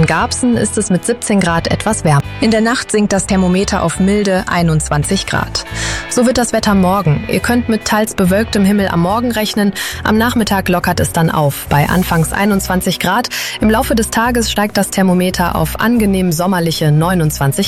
In Garbsen ist es mit 17 Grad etwas wärmer. In der Nacht sinkt das Thermometer auf milde 21 Grad. So wird das Wetter morgen. Ihr könnt mit teils bewölktem Himmel am Morgen rechnen. Am Nachmittag lockert es dann auf. Bei anfangs 21 Grad. Im Laufe des Tages steigt das Thermometer auf angenehm sommerliche 29 Grad.